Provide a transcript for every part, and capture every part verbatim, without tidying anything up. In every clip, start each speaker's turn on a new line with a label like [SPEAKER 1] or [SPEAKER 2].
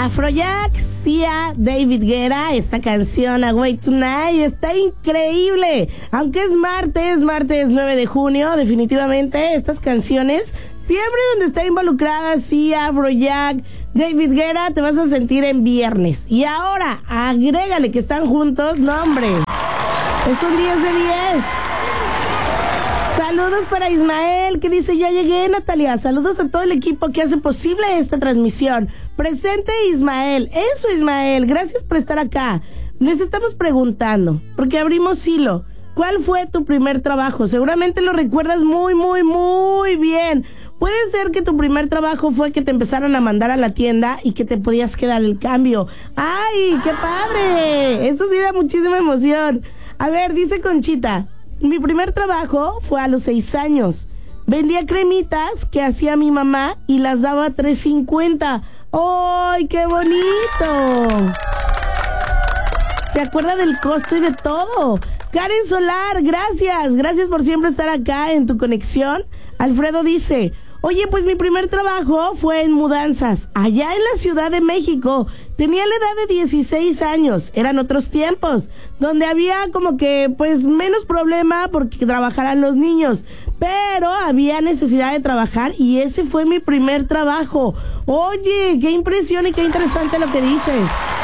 [SPEAKER 1] Afrojack, Sia, David Guetta, esta canción Away Tonight está increíble. Aunque es martes, martes nueve de junio, definitivamente estas canciones, siempre donde está involucrada Sia, Afrojack, David Guetta, te vas a sentir en viernes. Y ahora, agrégale que están juntos, no hombre, es un diez de diez. Saludos para Ismael, que dice, ya llegué, Natalia. Saludos a todo el equipo que hace posible esta transmisión. Presente Ismael. Eso, Ismael, gracias por estar acá. Les estamos preguntando, porque abrimos hilo. ¿Cuál fue tu primer trabajo? Seguramente lo recuerdas muy, muy, muy bien. Puede ser que tu primer trabajo fue que te empezaran a mandar a la tienda y que te podías quedar el cambio. ¡Ay, qué padre! Eso sí da muchísima emoción. A ver, dice Conchita, mi primer trabajo fue a los seis años. Vendía cremitas que hacía mi mamá y las daba a tres cincuenta. ¡Ay, qué bonito! ¿Te acuerdas del costo y de todo? Karen Solar, gracias. Gracias por siempre estar acá en tu conexión. Alfredo dice, oye, pues mi primer trabajo fue en mudanzas, allá en la Ciudad de México. Tenía la edad de dieciséis años, eran otros tiempos, donde había como que, pues, menos problema porque trabajaran los niños, pero había necesidad de trabajar y ese fue mi primer trabajo. Oye, qué impresión y qué interesante lo que dices.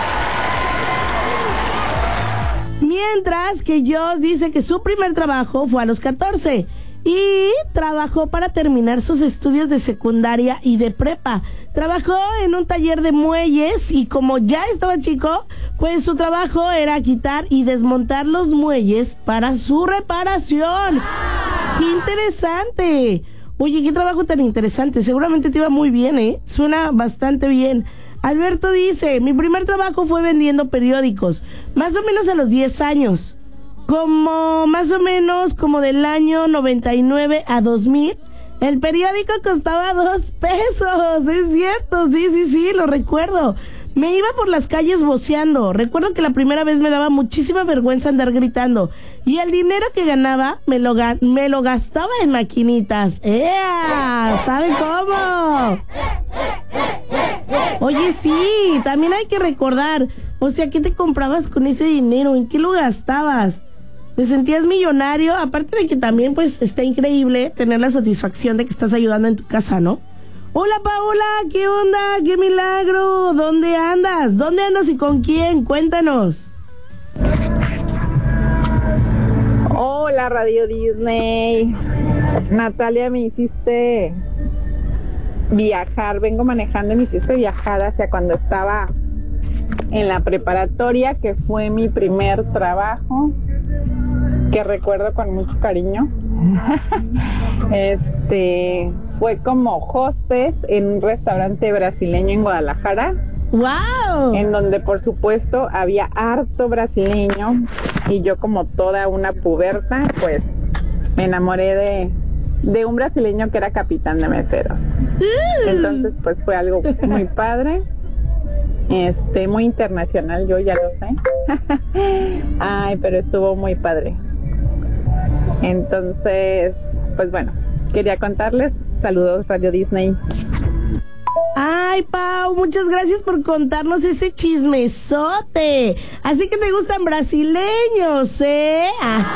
[SPEAKER 1] Mientras que Joss dice que su primer trabajo fue a los catorce y trabajó para terminar sus estudios de secundaria y de prepa. Trabajó en un taller de muelles y como ya estaba chico, pues su trabajo era quitar y desmontar los muelles para su reparación. ¡Qué interesante! Oye, qué trabajo tan interesante. Seguramente te iba muy bien, ¿eh? Suena bastante bien. Alberto dice, mi primer trabajo fue vendiendo periódicos, más o menos a los diez años. Como más o menos como del año noventa y nueve a dos mil, el periódico costaba dos pesos, es cierto, sí, sí, sí, lo recuerdo. Me iba por las calles voceando, recuerdo que la primera vez me daba muchísima vergüenza andar gritando, y el dinero que ganaba me lo, ga- me lo gastaba en maquinitas. ¡Ea! ¿Saben cómo? Oye, sí, también hay que recordar, o sea, ¿qué te comprabas con ese dinero? ¿En qué lo gastabas? ¿Te sentías millonario? Aparte de que también, pues, está increíble tener la satisfacción de que estás ayudando en tu casa, ¿no? Hola, Paola, ¿qué onda? ¡Qué milagro! ¿Dónde andas? ¿Dónde andas y con quién? Cuéntanos.
[SPEAKER 2] Hola, Radio Disney. Natalia, me hiciste viajar, vengo manejando y me hiciste viajar hacia cuando estaba en la preparatoria, que fue mi primer trabajo, que recuerdo con mucho cariño. Este fue como hostess en un restaurante brasileño en Guadalajara.
[SPEAKER 1] ¡Wow!
[SPEAKER 2] En donde por supuesto había harto brasileño y yo, como toda una puberta, pues me enamoré de, de un brasileño que era capitán de meseros. Entonces pues fue algo muy padre, este muy internacional, yo ya lo sé. Ay, pero estuvo muy padre. Entonces, pues bueno, quería contarles. Saludos, Radio Disney.
[SPEAKER 1] Ay, Pau, muchas gracias por contarnos ese chismesote. Así que te gustan brasileños, ¿eh?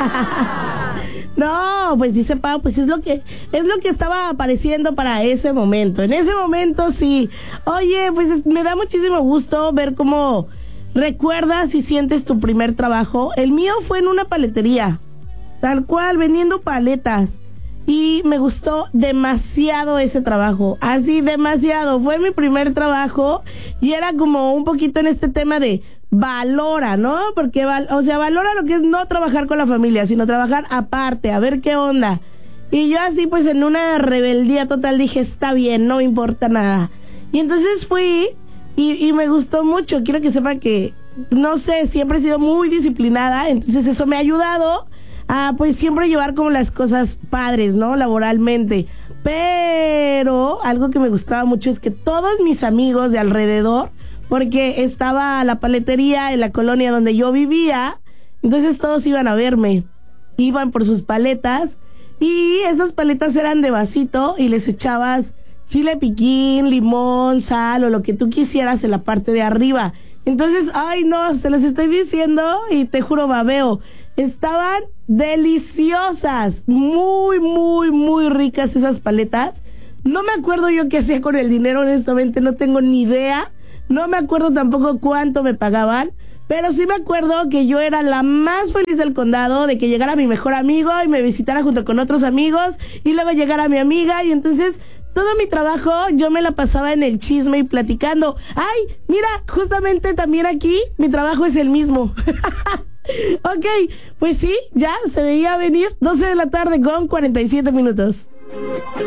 [SPEAKER 1] No, pues dice Pau, pues es lo que es lo que estaba apareciendo para ese momento. En ese momento sí. Oye, pues es, me da muchísimo gusto ver cómo recuerdas y sientes tu primer trabajo. El mío fue en una paletería, tal cual, vendiendo paletas. Y me gustó demasiado ese trabajo, así demasiado. Fue mi primer trabajo y era como un poquito en este tema de valora, ¿no? Porque, val- o sea, valora lo que es no trabajar con la familia, sino trabajar aparte, a ver qué onda. Y yo así, pues, en una rebeldía total dije, está bien, no me importa nada. Y entonces fui y, y me gustó mucho. Quiero que sepan que, no sé, siempre he sido muy disciplinada, entonces eso me ha ayudado a, pues, siempre llevar como las cosas padres, ¿no? Laboralmente. Pero algo que me gustaba mucho es que todos mis amigos de alrededor, porque estaba la paletería en la colonia donde yo vivía, entonces todos iban a verme, iban por sus paletas, y esas paletas eran de vasito y les echabas File piquín, limón, sal o lo que tú quisieras en la parte de arriba. Entonces, ay no, se los estoy diciendo y te juro babeo. Estaban deliciosas, muy, muy, muy ricas esas paletas. No me acuerdo yo qué hacía con el dinero, honestamente, no tengo ni idea. No me acuerdo tampoco cuánto me pagaban, pero sí me acuerdo que yo era la más feliz del condado de que llegara mi mejor amigo y me visitara junto con otros amigos y luego llegara mi amiga y entonces todo mi trabajo yo me la pasaba en el chisme y platicando. Ay, mira, justamente también aquí mi trabajo es el mismo. Ok, pues sí, ya se veía venir. doce de la tarde con cuarenta y siete minutos.